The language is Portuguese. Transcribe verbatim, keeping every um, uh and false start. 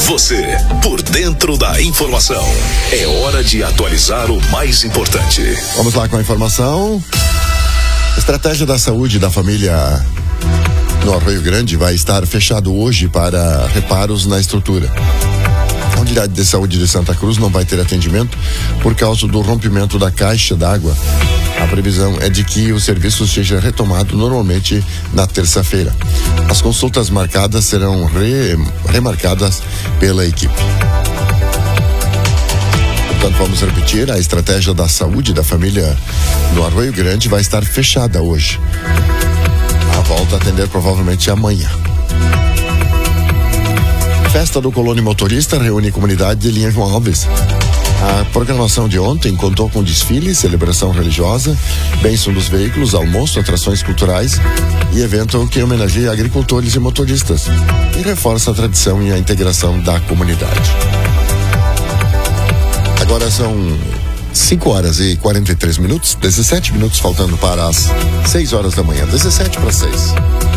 Você, por dentro da informação. É hora de atualizar o mais importante. Vamos lá com a informação. Estratégia da saúde da família no Arroio Grande vai estar fechado hoje para reparos na estrutura. A unidade de saúde de Santa Cruz não vai ter atendimento por causa do rompimento da caixa d'água. A previsão é de que o serviço seja retomado normalmente na terça-feira. As consultas marcadas serão re, remarcadas pela equipe. Portanto, vamos repetir, a estratégia da saúde da família no Arroio Grande vai estar fechada hoje. A volta a atender provavelmente amanhã. Festa do Colônia Motorista reúne comunidade de Linha João Alves. A programação de ontem contou com desfile, celebração religiosa, bênção dos veículos, almoço, atrações culturais e evento que homenageia agricultores e motoristas e reforça a tradição e a integração da comunidade. Agora são cinco horas e quarenta e três minutos, dezessete minutos faltando para as seis horas da manhã, dezessete para seis.